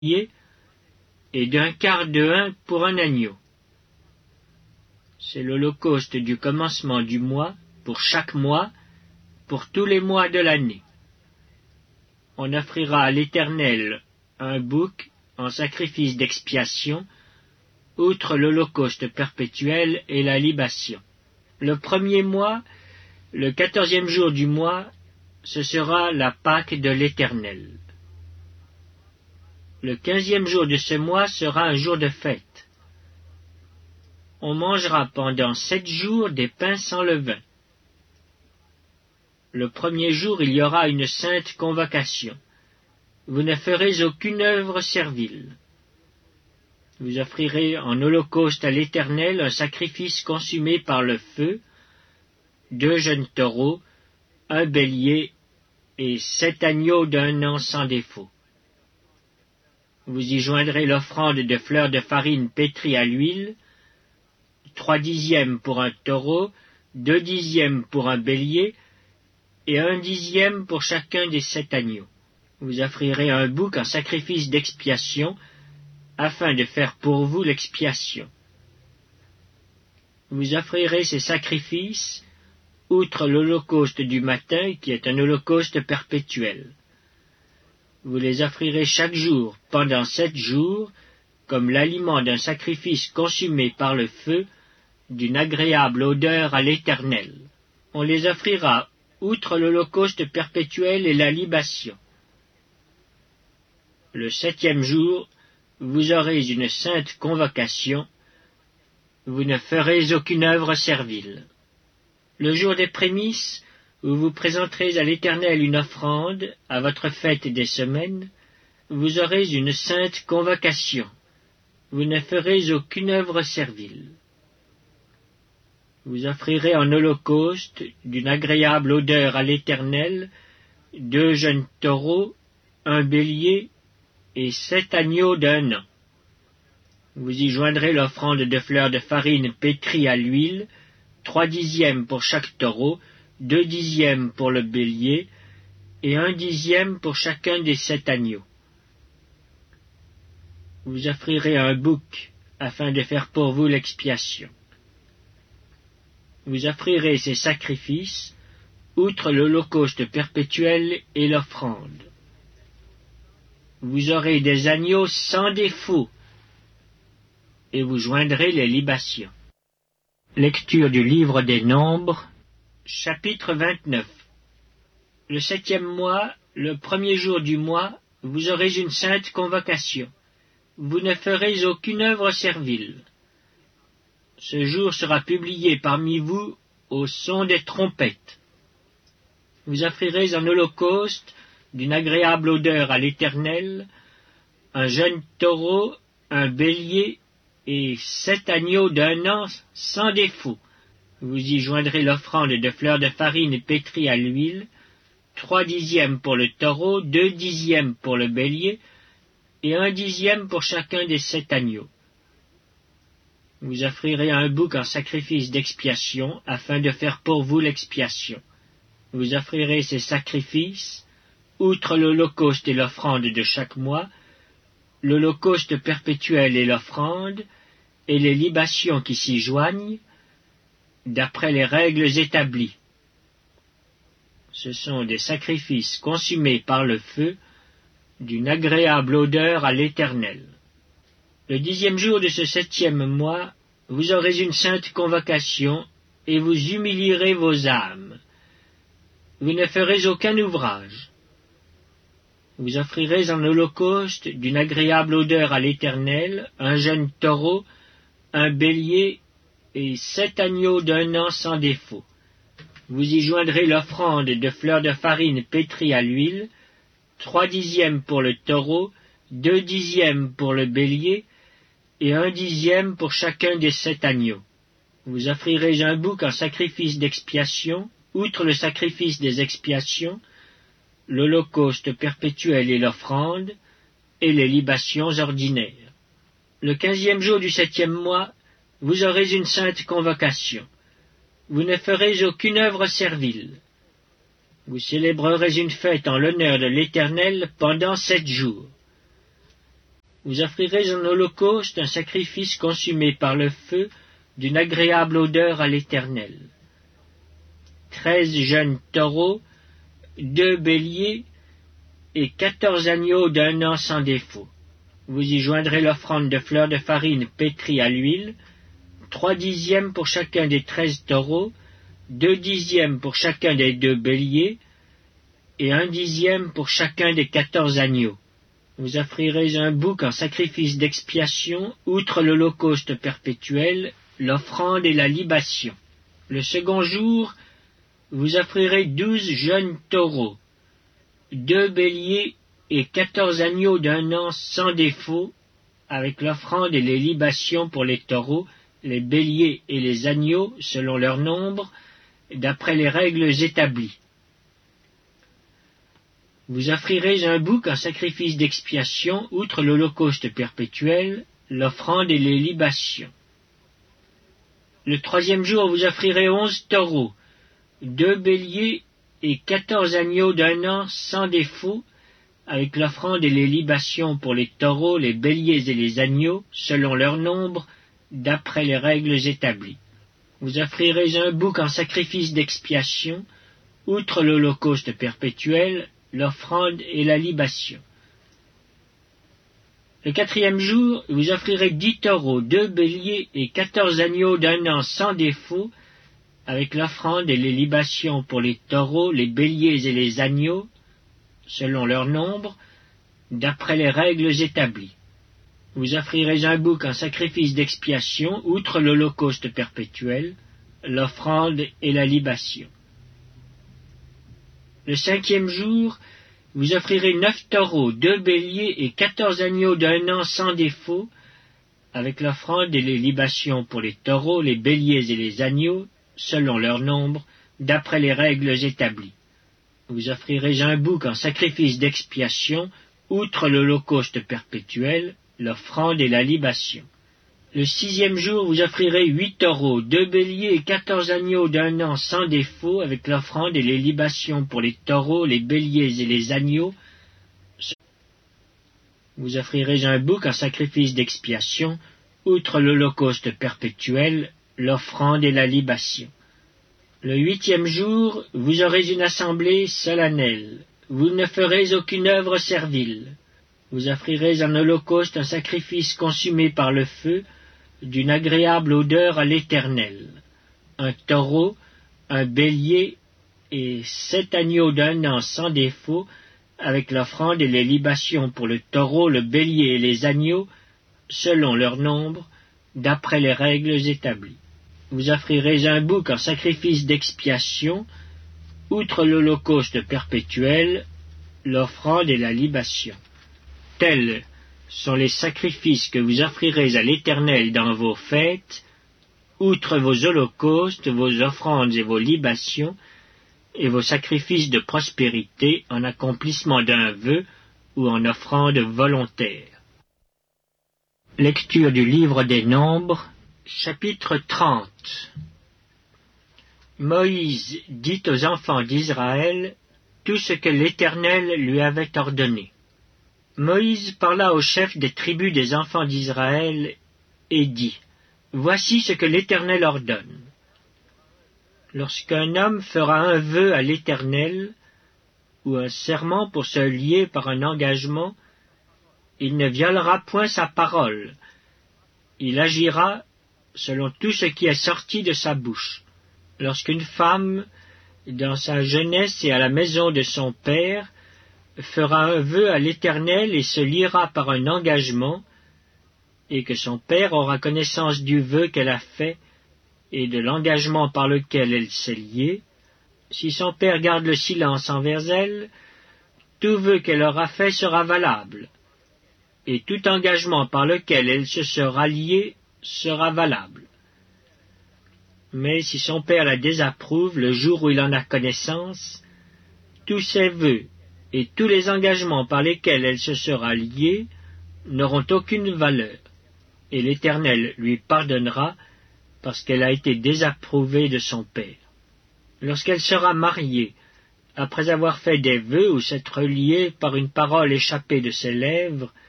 et d'un quart de hin pour un agneau. C'est l'holocauste du commencement du mois, pour chaque mois, pour tous les mois de l'année. On offrira à l'Éternel un bouc en sacrifice d'expiation, outre l'holocauste perpétuel et la libation. Le premier mois, le 14e jour du mois, ce sera la Pâque de l'Éternel. Le 15e jour de ce mois sera un jour de fête. On mangera pendant 7 jours des pains sans levain. Le premier jour, il y aura une sainte convocation. Vous ne ferez aucune œuvre servile. Vous offrirez en holocauste à l'Éternel un sacrifice consumé par le feu, 2 jeunes taureaux, un bélier et 7 agneaux d'un an sans défaut. Vous y joindrez l'offrande de fleurs de farine pétrie à l'huile, 3 dixièmes pour un taureau, 2 dixièmes pour un bélier, et 1 dixième pour chacun des 7 agneaux. Vous offrirez un bouc en sacrifice d'expiation, afin de faire pour vous l'expiation. Vous offrirez ces sacrifices, outre l'holocauste du matin, qui est un holocauste perpétuel. Vous les offrirez chaque jour, pendant 7 jours, comme l'aliment d'un sacrifice consumé par le feu, d'une agréable odeur à l'Éternel. On les offrira, outre l'holocauste perpétuel et la libation. Le 7e jour, vous aurez une sainte convocation, vous ne ferez aucune œuvre servile. Le jour des prémices, où vous présenterez à l'Éternel une offrande, à votre fête des semaines, vous aurez une sainte convocation, vous ne ferez aucune œuvre servile. Vous offrirez en holocauste, d'une agréable odeur à l'Éternel, 2 jeunes taureaux, un bélier, et 7 agneaux d'un an. Vous y joindrez l'offrande de fleurs de farine pétrie à l'huile, 3 dixièmes pour chaque taureau, 2 dixièmes pour le bélier, et 1 dixième pour chacun des 7 agneaux. Vous offrirez un bouc, afin de faire pour vous l'expiation. Vous offrirez ces sacrifices, outre l'holocauste perpétuel et l'offrande. Vous aurez des agneaux sans défaut, et vous joindrez les libations. Lecture du livre des Nombres, chapitre 29. Le 7e mois, le premier jour du mois, vous aurez une sainte convocation. Vous ne ferez aucune œuvre servile. Ce jour sera publié parmi vous au son des trompettes. Vous offrirez en holocauste, d'une agréable odeur à l'Éternel, un jeune taureau, un bélier et 7 agneaux d'un an sans défaut. Vous y joindrez l'offrande de fleurs de farine pétrie à l'huile, 3 dixièmes pour le taureau, 2 dixièmes pour le bélier, et 1 dixième pour chacun des 7 agneaux. Vous offrirez un bouc en sacrifice d'expiation, afin de faire pour vous l'expiation. Vous offrirez ces sacrifices, outre l'holocauste et l'offrande de chaque mois, l'holocauste perpétuel et l'offrande, et les libations qui s'y joignent, d'après les règles établies. Ce sont des sacrifices consumés par le feu, d'une agréable odeur à l'Éternel. Le 10e jour de ce 7e mois, vous aurez une sainte convocation, et vous humilierez vos âmes. Vous ne ferez aucun ouvrage. Vous offrirez en holocauste, d'une agréable odeur à l'Éternel, un jeune taureau, un bélier et 7 agneaux d'un an sans défaut. Vous y joindrez l'offrande de fleurs de farine pétrie à l'huile, 3 dixièmes pour le taureau, 2 dixièmes pour le bélier, et 1 dixième pour chacun des 7 agneaux. Vous offrirez un bouc en sacrifice d'expiation, outre le sacrifice des expiations, l'holocauste perpétuel et l'offrande, et les libations ordinaires. Le 15e jour du 7e mois, vous aurez une sainte convocation. Vous ne ferez aucune œuvre servile. Vous célébrerez une fête en l'honneur de l'Éternel pendant 7 jours. Vous offrirez en holocauste un sacrifice consumé par le feu d'une agréable odeur à l'Éternel. 13 jeunes taureaux, 2 béliers et 14 agneaux d'un an sans défaut. Vous y joindrez l'offrande de fleurs de farine pétrie à l'huile, 3 dixièmes pour chacun des 13 taureaux, 2 dixièmes pour chacun des 2 béliers, et 1 dixième pour chacun des 14 agneaux. Vous offrirez un bouc en sacrifice d'expiation, outre l'holocauste perpétuel, l'offrande et la libation. Le second jour, vous offrirez 12 jeunes taureaux, 2 béliers et 14 agneaux d'un an sans défaut, avec l'offrande et les libations pour les taureaux, les béliers et les agneaux, selon leur nombre, d'après les règles établies. Vous offrirez un bouc en sacrifice d'expiation, outre l'holocauste perpétuel, l'offrande et les libations. Le troisième jour, vous offrirez 11 taureaux, 2 béliers et 14 agneaux d'un an sans défaut, avec l'offrande et les libations pour les taureaux, les béliers et les agneaux, selon leur nombre, d'après les règles établies. Vous offrirez un bouc en sacrifice d'expiation, outre l'holocauste perpétuel, l'offrande et la libation. Le quatrième jour, vous offrirez 10 taureaux, 2 béliers et 14 agneaux d'un an sans défaut, avec l'offrande et les libations pour les taureaux, les béliers et les agneaux, selon leur nombre, d'après les règles établies. Vous offrirez un bouc en sacrifice d'expiation, outre l'holocauste perpétuel, l'offrande et la libation. Le cinquième jour, vous offrirez 9 taureaux, 2 béliers et 14 agneaux d'un an sans défaut, avec l'offrande et les libations pour les taureaux, les béliers et les agneaux, selon leur nombre, d'après les règles établies. Vous offrirez un bouc en sacrifice d'expiation, outre l'holocauste perpétuel, l'offrande et la libation. Le sixième jour, vous offrirez 8 taureaux, 2 béliers et 14 agneaux d'un an sans défaut, avec l'offrande et les libations pour les taureaux, les béliers et les agneaux. Vous offrirez un bouc en sacrifice d'expiation, outre l'holocauste perpétuel, l'offrande et la libation. Le huitième jour, vous aurez une assemblée solennelle. Vous ne ferez aucune œuvre servile. Vous offrirez en holocauste un sacrifice consumé par le feu, d'une agréable odeur à l'Éternel. Un taureau, un bélier et 7 agneaux d'un an sans défaut, avec l'offrande et les libations pour le taureau, le bélier et les agneaux, selon leur nombre, d'après les règles établies. Vous offrirez un bouc en sacrifice d'expiation, outre l'holocauste perpétuel, l'offrande et la libation. Tels sont les sacrifices que vous offrirez à l'Éternel dans vos fêtes, outre vos holocaustes, vos offrandes et vos libations, et vos sacrifices de prospérité en accomplissement d'un vœu ou en offrande volontaire. Lecture du livre des Nombres, chapitre 30. Moïse dit aux enfants d'Israël tout ce que l'Éternel lui avait ordonné. Moïse parla aux chefs des tribus des enfants d'Israël et dit, « Voici ce que l'Éternel ordonne. Lorsqu'un homme fera un vœu à l'Éternel, ou un serment pour se lier par un engagement, il ne violera point sa parole. Il agira selon tout ce qui est sorti de sa bouche. Lorsqu'une femme, dans sa jeunesse et à la maison de son père, fera un vœu à l'Éternel et se liera par un engagement, et que son père aura connaissance du vœu qu'elle a fait et de l'engagement par lequel elle s'est liée, si son père garde le silence envers elle, tout vœu qu'elle aura fait sera valable, et tout engagement par lequel elle se sera liée sera valable. Mais si son père la désapprouve le jour où il en a connaissance, tous ses vœux et tous les engagements par lesquels elle se sera liée n'auront aucune valeur, et l'Éternel lui pardonnera parce qu'elle a été désapprouvée de son père. Lorsqu'elle sera mariée, après avoir fait des vœux ou s'être liée par une parole échappée de ses lèvres,